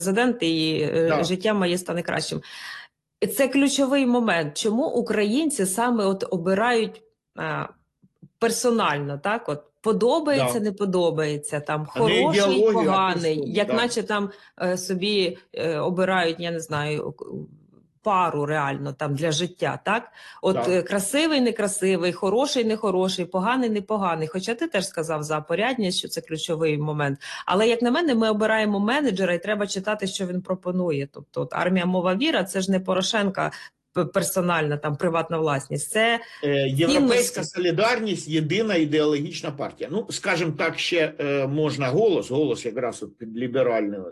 президент, і життя моє стане кращим. Це ключовий момент. Чому українці саме от обирають персонально, так? От подобається, не подобається, там хороший, поганий, як наче там собі обирають, я не знаю, пару реально там для життя, так? От красивий, некрасивий, хороший, нехороший, поганий, непоганий. Хоча ти теж сказав за порядність, що це ключовий момент. Але, як на мене, ми обираємо менеджера і треба читати, що він пропонує. Тобто, от армія, мова, віра – це ж не Порошенка персональна, там, приватна власність. Це Європейська солідарність – єдина ідеологічна партія. Ну, скажімо так, ще можна голос якраз от під ліберальним.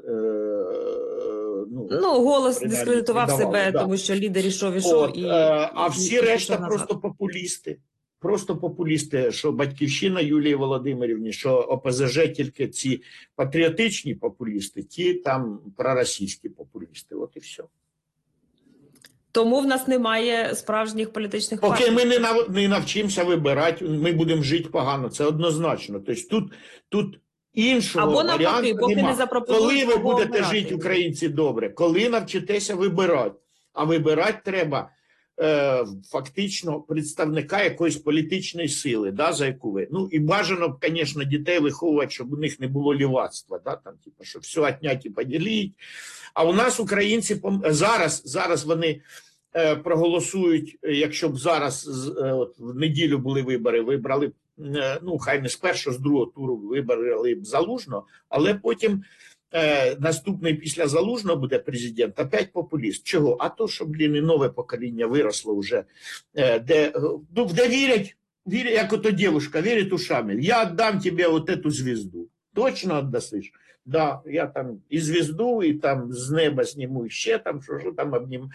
Голос дискредитував себе, тому що лідер ішов. А всі решта просто популісти. Просто популісти, що Батьківщина Юлії Володимирівні, що ОПЗЖ тільки ці патріотичні популісти, ті там проросійські популісти. От і все. Тому в нас немає справжніх політичних партій. Поки ми не навчимося вибирати, ми будемо жити погано, це однозначно. Тобто тут іншого варіанту немає. Коли ви будете жити, українці, добре? Коли навчитеся вибирати? А вибирати треба фактично представника якоїсь політичної сили, за яку ви. Ну і бажано, звісно, дітей виховувати, щоб у них не було лівацтва, там, типу, що все отнять і поділіть. А у нас українці зараз вони проголосують, якщо б зараз от, в неділю були вибори, вибрали, хай не з першого, з другого туру вибрали б Залужного, але потім наступний після Залужного буде президент, опять популіст. Чого? А то, що, і нове покоління виросло вже, де вірять, як ото дівчинка, вірить ушами. Я віддам тобі от эту звезду. Точно віддасиш? Да, я там і звезду, і там з неба зніму ще там, що там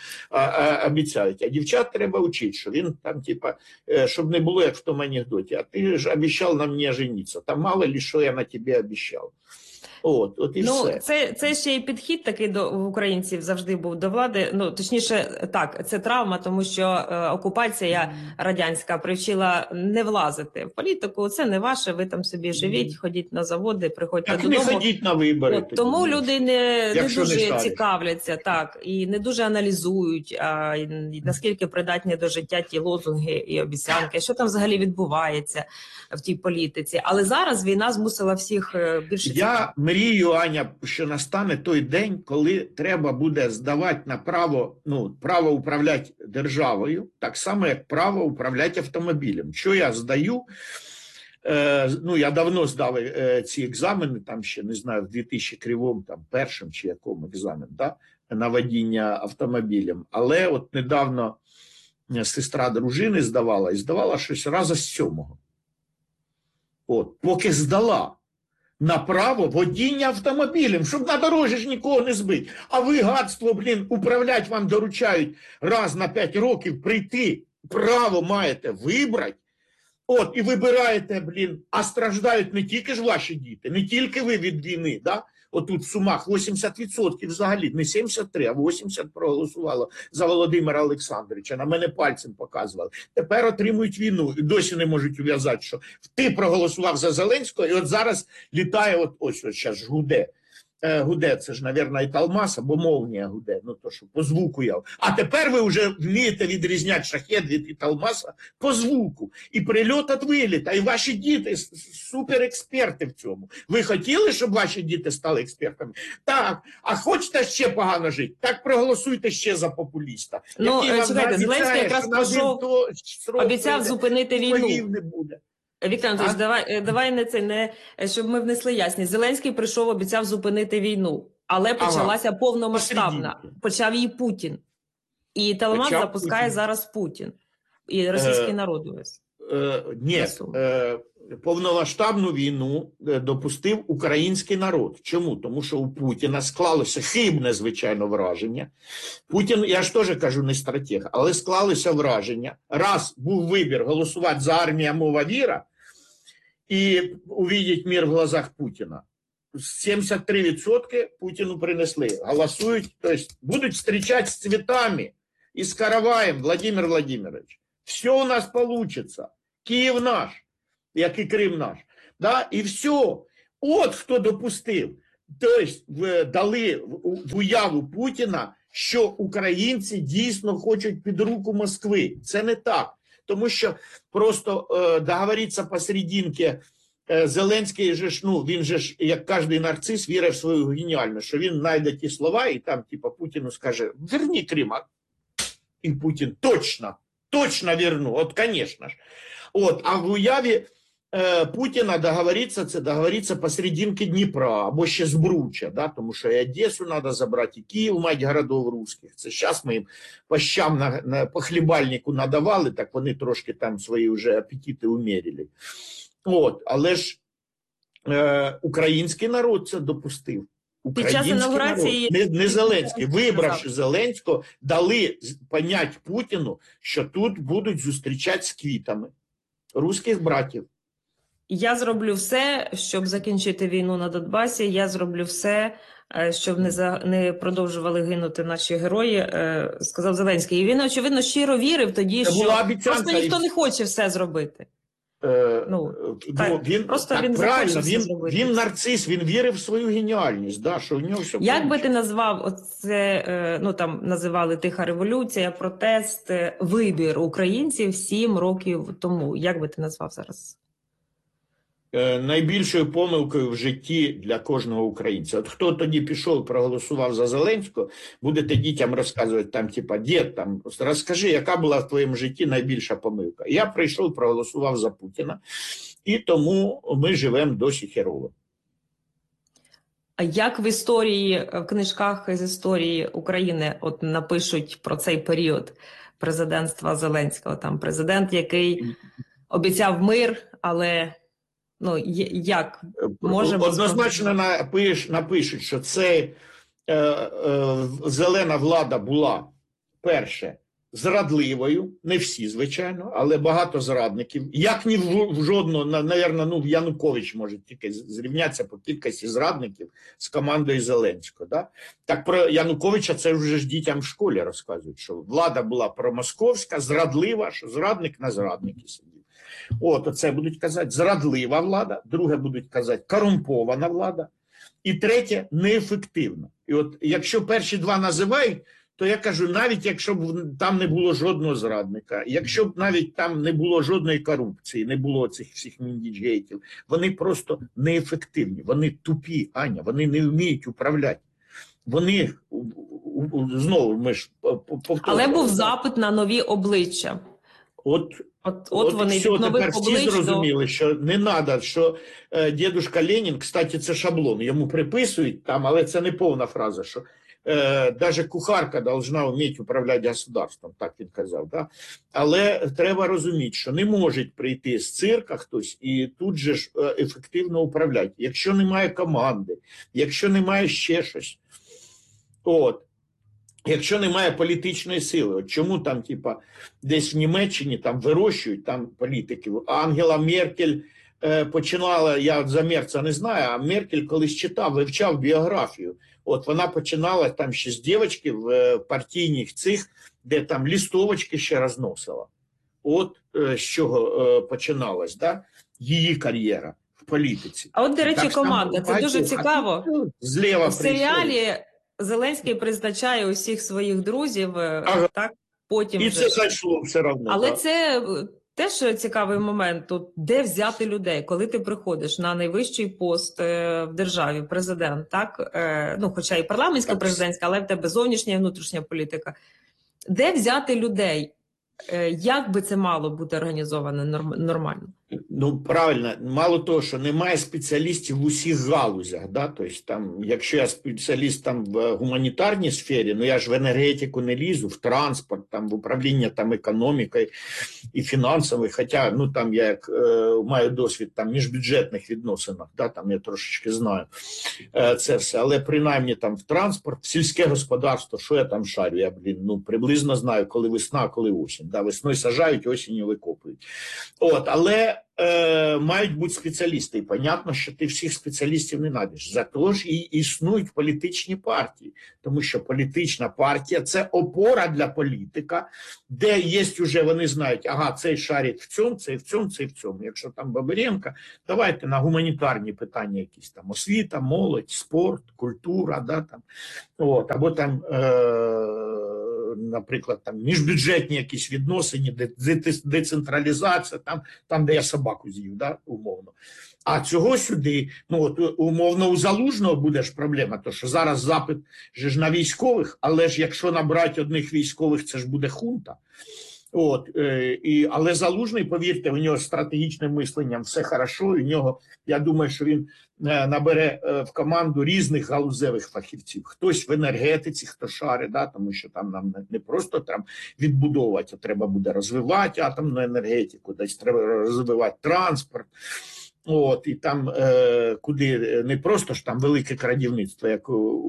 обіцяють. А дівчат треба вчити, що він там, типа, щоб не було, як в тому анекдоті. А ти ж обіцяв на мені жениться. Там мало ли, що я на тебе обіцяв. От і все. Це ще й підхід такий в українців завжди був до влади. Точніше, так, це травма, тому що окупація радянська привчила не влазити в політику. Це не ваше, ви там собі живіть, ходіть на заводи, приходьте додому. Так не ходіть на вибори. Тому люди не дуже цікавляться, так, і не дуже аналізують, наскільки придатні до життя ті лозунги і обіцянки, що там взагалі відбувається в тій політиці. Але зараз війна змусила всіх більше цікавити. Мрію, Аня, що настане той день, коли треба буде здавати на право управляти державою, так само, як право управляти автомобілем. Що я здаю? Я давно здав ці екзамени, там ще, не знаю, в 2000 кривому, там, першим чи якому екзамен, на водіння автомобілем. Але от недавно сестра дружини здавала, і здавала щось раза з 7-го. От, поки здала на право водіння автомобілем, щоб на дорожі ж нікого не збити. А ви, гадство, управляти вам доручають раз на 5 років прийти, право маєте вибрати, і вибираєте, а страждають не тільки ж ваші діти, не тільки ви від війни, Отут в Сумах 80% взагалі, не 73, а 80 проголосувало за Володимира Олександровича. На мене пальцем показували. Тепер отримують війну. І досі не можуть ув'язати, що ти проголосував за Зеленського, і от зараз літає, ось зараз гуде. Гуде, це ж, мабуть, і Талмас, або молнія гуде, то, що по звуку я. А тепер ви вже вмієте відрізняти шахет від Талмаса по звуку. І прильот від виліта, і ваші діти суперексперти в цьому. Ви хотіли, щоб ваші діти стали експертами? Так. А хочете ще погано жити? Так проголосуйте ще за популіста. Чекайте, Зеленський якраз обіцяв зупинити війну. Не буде. Віктор Анатолійович, давай щоб ми внесли ясність. Зеленський прийшов, обіцяв зупинити війну, але почалася повномасштабна. Почав її Путін. І Талмас запускає зараз Путін. І російський народ увесь. Ні, повномасштабну війну допустив український народ. Чому? Тому що у Путіна склалося хибне, звичайно, враження. Путін, я ж теж кажу, не стратег, але склалося враження. Раз був вибір голосувати за армію, мова, віра, і увидеть мир в глазах Путіна. 73% Путіну принесли. Голосують, тобто будуть зустрічати з цвітами і з караваєм, Владимир Владимирович. Все у нас получится. Київ наш, як і Крим наш. І все. От хто допустив. Тобто дали в уяву Путіна, що українці дійсно хочуть під руку Москви. Це не так. Тому що просто договоритися посерединки, Зеленський же ж, ну, він же ж, як кожен нарцис, вірив в свою геніальність, що він знайде ті слова і там, типа, Путіну скаже, верни Крим. І Путін точно верну, от, звісно ж. От, а в уяві Путіна договориться, це договориться посерединки Дніпра, або ще з Бруча, да, тому що і Одесу треба забрати, і Київ, мать городов русських. Це зараз ми їм по щам по хлібальнику надавали, так вони трошки там свої вже апетити умерили. От, але ж український народ це допустив. Український інаугурації... народ, не Зеленський, вибравши Зеленського, дали понять Путіну, що тут будуть зустрічати з квітами русських братів. Я зроблю все, щоб закінчити війну на Донбасі, я зроблю все, щоб не продовжували гинути наші герої, сказав Зеленський. І він, очевидно, щиро вірив тоді, що просто ніхто не хоче все зробити. Він нарцис, він вірив в свою геніальність, да, що в нього все. Як би ти назвав оце, ну там називали тиха революція, протест, вибір українців 7 років тому? Як би ти назвав зараз? Найбільшою помилкою в житті для кожного українця. От хто тоді пішов, проголосував за Зеленського, будете дітям розказувати, там, типа, дід, там, розкажи, яка була в твоєму житті найбільша помилка. Я прийшов, проголосував за Путіна, і тому ми живемо досі херово. А як в історії, в книжках з історії України от напишуть про цей період президентства Зеленського? Там президент, який обіцяв мир, але... Ну, як можемо... Однозначно напишуть, що це зелена влада була, перше, зрадливою, не всі, звичайно, але багато зрадників. Як ні в жодного, навірно, ну, Янукович може тільки зрівнятися по кількості зрадників з командою Зеленського. Да? Так про Януковича це вже ж дітям в школі розказують, що влада була промосковська, зрадлива, що зрадник на зрадники сидів. От, оце будуть казати зрадлива влада, друге будуть казати корумпована влада, і третє неефективна. І от якщо перші два називають, то я кажу, навіть якщо б там не було жодного зрадника, якщо б навіть там не було жодної корупції, не було цих всіх міндіджейтів, вони просто неефективні, вони тупі, Аня, вони не вміють управляти. Вони, знову ми ж повторюємо. Але був запит на нові обличчя. От вони все, тепер всі зрозуміли, що не треба, що дідушка Ленін, кстати, це шаблон, йому приписують там, але це не повна фраза, що навіть кухарка повинна вміти управляти государством, так він казав. Да? Але треба розуміти, що не може прийти з цирка хтось і тут же ж ефективно управляти. Якщо немає команди, якщо немає ще щось, от. Якщо немає політичної сили, от чому там, типа, десь в Німеччині там вирощують там політиків, а Ангела Меркель починала, я от за Мерца не знаю, а Меркель колись читав, вивчав біографію. От вона починала там ще з дівчатки в партійних цих, де там листовочки ще розносила. От з чого починалась, да? Її кар'єра в політиці. А от, до речі, команда, це дуже цікаво. Зліва в серіалі Зеленський призначає усіх своїх друзів, так, потім і це зайшло все одно. Але так. Це теж цікавий момент, тут, де взяти людей, коли ти приходиш на найвищий пост в державі, президент, так, ну, хоча і парламентська, президентська, але в тебе зовнішня і внутрішня політика. Де взяти людей? Як би це мало бути організовано нормально? Ну, правильно, мало того, що немає спеціалістів в усіх галузях, да? Тобто, там, якщо я спеціаліст там в гуманітарній сфері, ну я ж в енергетику не лізу, в транспорт, там, в управління там, економікою і фінансами, хоча, ну, там я як маю досвід там міжбюджетних відносинах, да? Там я трошечки знаю це все, але принаймні там в транспорт, в сільське господарство, що я там шарю, я, ну, приблизно знаю, коли весна, коли осінь, да? Весною сажають, осінню викопують. От, але мають бути спеціалісти. І понятно, що ти всіх спеціалістів не знайдеш. Зато ж і існують політичні партії. Тому що політична партія – це опора для політика, де є вже, вони знають, ага, цей шарить в цьому, цей в цьому, цей в цьому. Якщо там Бабиренко, давайте на гуманітарні питання якісь там, освіта, молодь, спорт, культура, да, там, от, або там, наприклад, там міжбюджетні якісь відносини, децентралізація, там, де я собаку з'їв, да, умовно. А цього сюди, ну от умовно у Залужного буде ж проблема, то що зараз запит ж на військових, але ж якщо набрати одних військових, це ж буде хунта. От, але Залужний, повірте, у нього стратегічним мисленням все хорошо, у нього, я думаю, що він набере в команду різних галузевих фахівців. Хтось в енергетиці, хто шарить, да, тому що там нам не просто там відбудовувати, а треба буде розвивати атомну енергетику, десь треба розвивати транспорт. От, і там, куди не просто ж там велике крадівництво, як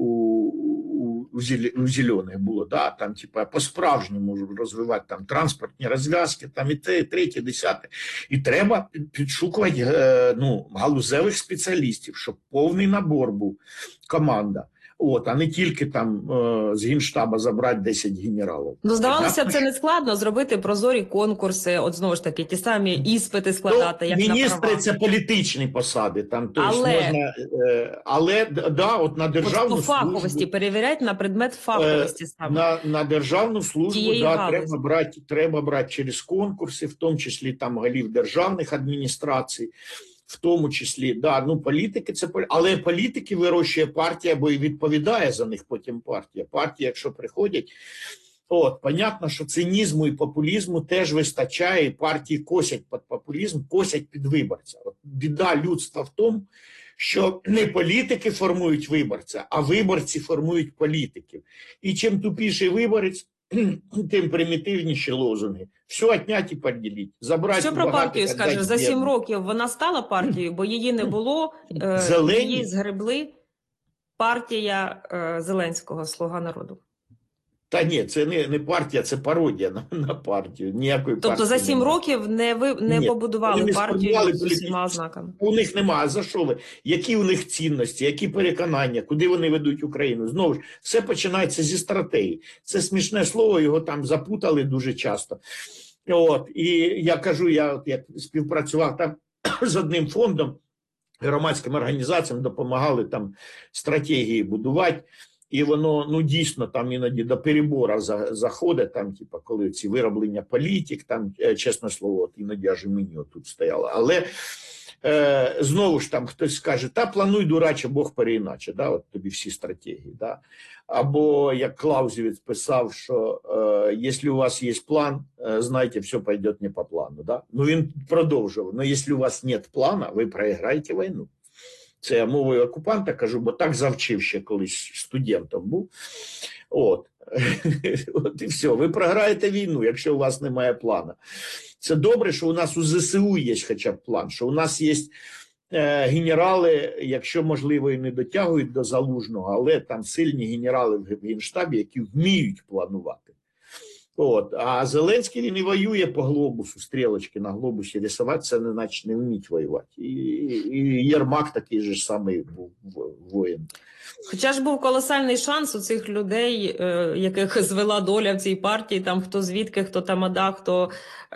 у Зелених було, да, там, типа, по-справжньому розвивати там транспортні розв'язки, там і те, і третє, десяте. І треба підшукувати галузевих спеціалістів, щоб повний набор був, команда. От, а не тільки там з Генштаба забрати 10 генералів. Ну, здавалося б, це не складно зробити прозорі конкурси, от знову ж таки, ті самі іспити складати. Як міністри – це політичні посади, там, то можна, да, от на державну по фаховості, перевіряють на предмет фаховості саме. На державну службу, да, треба брати через конкурси, в тому числі там голів державних адміністрацій, в тому числі, да, ну, політики це, але політики вирощує партія, бо і відповідає за них потім партія. Партія, якщо приходять, от, понятно, що цинізму і популізму теж вистачає, і партії косять під популізм, косять під виборця. От, біда людства в тому, що не політики формують виборця, а виборці формують політиків. І чим тупіший виборець, тим примітивніші лозунги. Все отнять і поділіть. Забрати. Що про партію скажеш? За 7 років вона стала партією, бо її не було, її згребли. Партія Зеленського, «Слуга народу». Та ні, це не партія, це пародія на партію. Ніякої тобто партії за 7 років не побудували партію з усіма ознаками? У них немає. За що ви? Які у них цінності, які переконання, куди вони ведуть Україну? Знову ж, все починається зі стратегії. Це смішне слово, його там запутали дуже часто. От, і я кажу, я співпрацював там з одним фондом, громадським організаціям допомагали там стратегії будувати. І воно, ну, дійсно, там іноді до перебору заходить, там, типу, коли ці вироблення політик, там, чесне слово, от іноді аж і мені тут стояло. Але, знову ж там хтось скаже, та плануй, дураче, Бог переіначе, да, от тобі всі стратегії, да. Або, як Клаузевіц писав, що якщо у вас є план, знайте, все пойде не по плану, да. Ну, він продовжував, но якщо у вас нет плана, ви проіграєте війну. Це я мовою окупанта кажу, бо так завчив ще колись студентом був. От. От і все. Ви програєте війну, якщо у вас немає плану. Це добре, що у нас у ЗСУ є хоча б план, що у нас є генерали, якщо, можливо, і не дотягують до Залужного, але там сильні генерали в Генштабі, які вміють планувати. От. А Зеленський, він і воює по глобусу, стрілочки на глобусі рисувати, це не значить не вміть воювати. І Єрмак такий же самий був воїн. Хоча ж був колосальний шанс у цих людей, яких звела доля в цій партії, там хто звідки, хто тамада, хто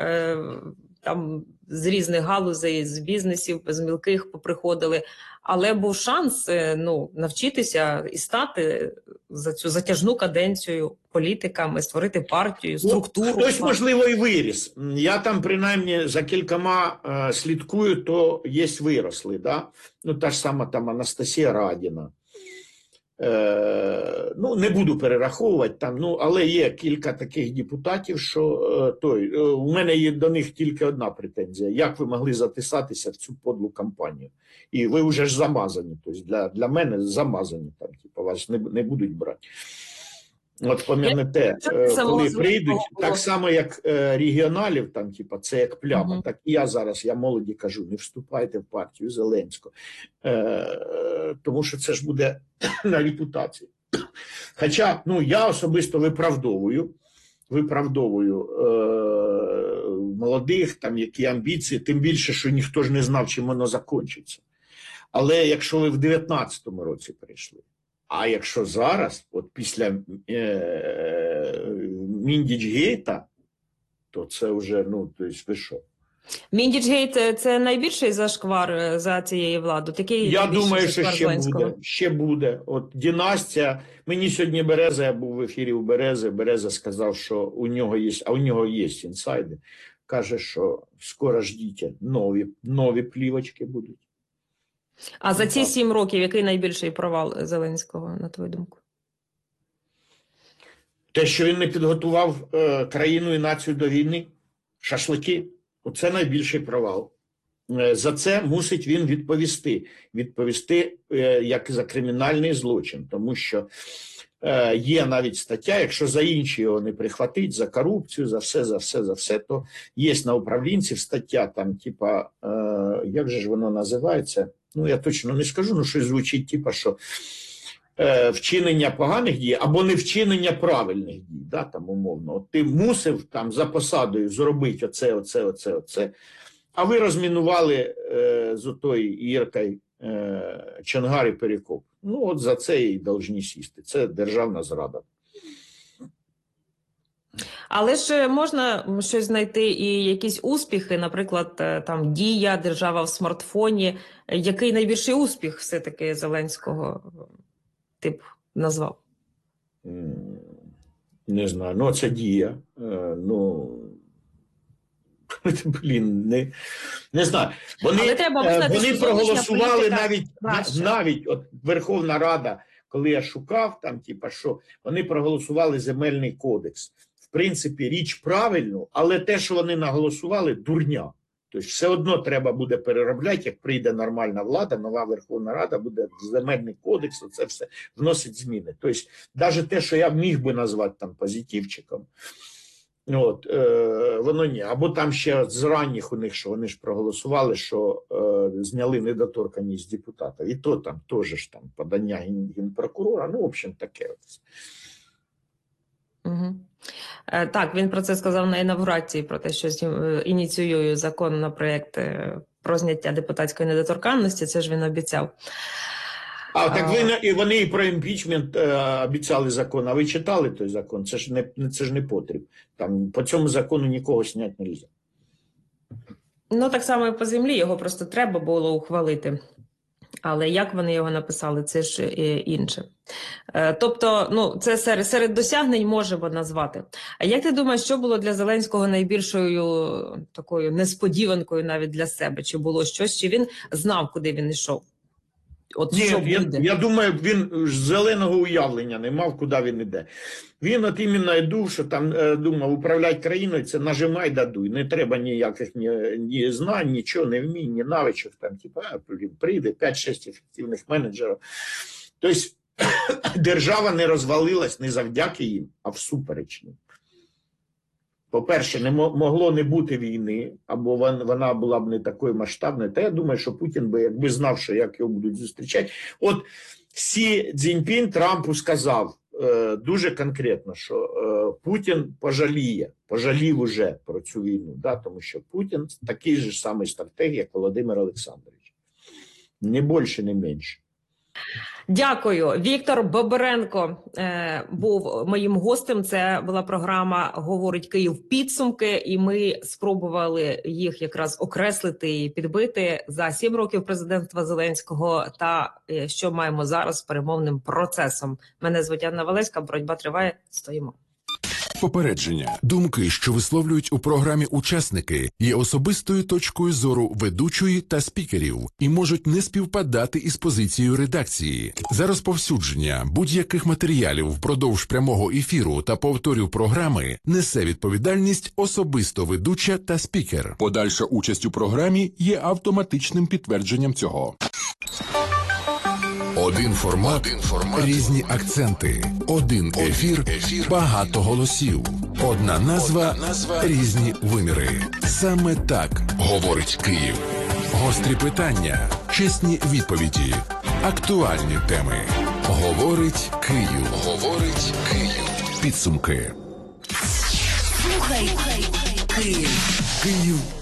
там з різних галузей, з бізнесів, з мілких поприходили. Але був шанс навчитися і стати за цю затяжну каденцію політиками, створити партію, структуру. Хтось, можливо, і виріс. Я там, принаймні, за кількома слідкую, то є виросли. Да? Ну, та ж сама там Анастасія Радіна. Ну, не буду перераховувати там, ну, але є кілька таких депутатів, що у мене є до них тільки одна претензія. Як ви могли затисатися в цю подлу кампанію? І ви вже ж замазані. Тобто для мене замазані, там, типу, вас не будуть брати. От пам'ятаєте, коли прийдуть, так само, як регіоналів, там, типу, це як пляма, так і я зараз, я молоді кажу, не вступайте в партію Зеленського, тому що це ж буде на репутації. Хоча, ну, я особисто виправдовую молодих, там які амбіції, тим більше, що ніхто ж не знав, чим воно закінчиться. Але якщо ви в 19-му році прийшли, а якщо зараз, от після Міндічгейта, то це вже, ну, то есть ви що? Міндічгейт – це найбільший зашквар за цієї влади? Такий я думаю, що ще буде. От династія, мені сьогодні Береза, я був в ефірі у Берези, Береза сказав, що у нього є інсайди, каже, що скоро ждіть, нові плівочки будуть. А за ці 7 років який найбільший провал Зеленського, на твою думку? Те, що він не підготував країну і націю до війни, шашлики, оце найбільший провал. За це мусить він відповісти. Відповісти як за кримінальний злочин, тому що є навіть стаття, якщо за інші його не прихватить, за корупцію, за все, то є на управлінців стаття, там, типа, як же ж воно називається? Ну, я точно не скажу, ну, щось звучить, типа, що вчинення поганих дій або не вчинення правильних дій, да, там, умовно. От ти мусив там за посадою зробити оце, а ви розмінували з отою Іркою Чонгар і Перекоп. Ну, от за це і повинні сісти. Це державна зрада. Але ж можна щось знайти і якісь успіхи, наприклад, там Дія, держава в смартфоні. Який найбільший успіх все-таки Зеленського ти б назвав? Не знаю. Ну, це Дія. Ну, блін, не знаю. Вони проголосували навіть от Верховна Рада, коли я шукав, там, типа, що вони проголосували земельний кодекс. В принципі, річ правильну, але те, що вони наголосували, дурня. Тобто все одно треба буде переробляти, як прийде нормальна влада, нова Верховна Рада, буде земельний кодекс, це все вносить зміни. Тобто навіть те, що я міг би назвати там позитивчиком, от, воно ні. Або там ще з ранніх у них, що вони ж проголосували, що зняли недоторканність з депутата. І то там теж ж там подання генпрокурора, ну, в общем, таке. Угу. Так, він про це сказав на інавгурації, про те, що ініціює законопроект про зняття депутатської недоторканності, це ж він обіцяв. Так вони і про імпічмент обіцяли закон, а ви читали той закон? Це ж не потріб. Там по цьому закону нікого зняти не можна. Ну, так само і по землі, його просто треба було ухвалити. Але як вони його написали, це ж інше. Тобто, ну, це серед досягнень можемо назвати. А як ти думаєш, що було для Зеленського найбільшою такою несподіванкою навіть для себе? Чи було щось, чи він знав, куди він йшов? От ні, я думаю, він зеленого уявлення не мав, куди він іде. Він от іменно йду, що там думав, управляти країною, це нажимай да дуй. Не треба ніяких ні знань, нічого не вмій, ні навичок. Там, типу, прийде 5-6 ефективних менеджерів. Тобто держава не розвалилась не завдяки їм, а всупереч їм. По-перше, не могло не бути війни, або вона була б не такою масштабною. Та я думаю, що Путін би, якби знав, що як його будуть зустрічати. От Сі Цзіньпін Трампу сказав дуже конкретно, що Путін пожалів уже про цю війну, да, тому що Путін такий же самий стратег, як Володимир Олександрович. Не більше, не менше. Дякую. Віктор Бобренко був моїм гостем. Це була програма «Говорить Київ. Підсумки». І ми спробували їх якраз окреслити і підбити за 7 років президентства Зеленського та що маємо зараз з перемовним процесом. Мене звуть Анна Валеська. Боротьба триває. Стоїмо. Попередження. Думки, що висловлюють у програмі учасники, є особистою точкою зору ведучої та спікерів і можуть не співпадати із позицією редакції. За розповсюдження будь-яких матеріалів впродовж прямого ефіру та повторів програми несе відповідальність особисто ведуча та спікер. Подальша участь у програмі є автоматичним підтвердженням цього. Один формат, різні акценти. Один ефір, багато голосів. Одна назва, різні виміри. Саме так говорить Київ. Гострі питання, чесні відповіді, актуальні теми. Говорить Київ. Говорить Київ. Підсумки. Слухай. Київ